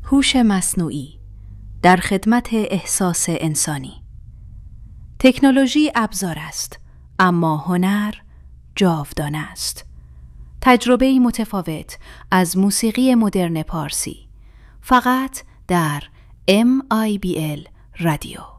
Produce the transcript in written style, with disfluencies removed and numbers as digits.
هوش مصنوعی در خدمت احساس انسانی. تکنولوژی ابزار است، اما هنر جاودانه است. تجربه‌ای متفاوت از موسیقی مدرن پارسی، فقط در MIBL رادیو.